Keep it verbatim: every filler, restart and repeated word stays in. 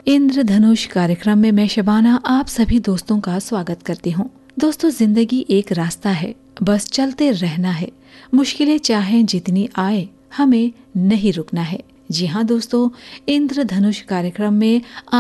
इंद्रधनुष कार्यक्रम में मैं शबाना आप सभी दोस्तों का स्वागत करती हूँ। दोस्तों, जिंदगी एक रास्ता है, बस चलते रहना है। मुश्किलें चाहे जितनी आए, हमें नहीं रुकना है। जी हाँ दोस्तों, इंद्रधनुष कार्यक्रम में